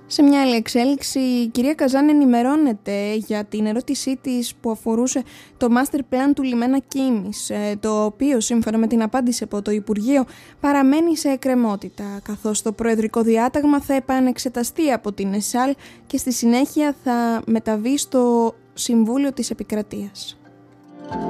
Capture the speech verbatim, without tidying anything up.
Σε μια άλλη εξέλιξη, η κυρία Καζάν ενημερώνεται για την ερώτησή της που αφορούσε το master plan του λιμένα Κίμης, το οποίο σύμφωνα με την απάντηση από το Υπουργείο παραμένει σε εκκρεμότητα, καθώς το προεδρικό διάταγμα θα επανεξεταστεί από την ΕΣΑΛ και στη συνέχεια θα μεταβεί στο Συμβούλιο της Επικρατείας.